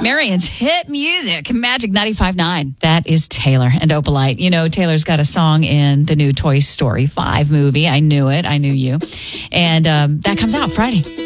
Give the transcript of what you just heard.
Marion's hit music, Magic 95.9. That is Taylor and Opalite. You know, Taylor's got a song in the new Toy Story 5 movie. I knew it. I knew you. And that comes out Friday.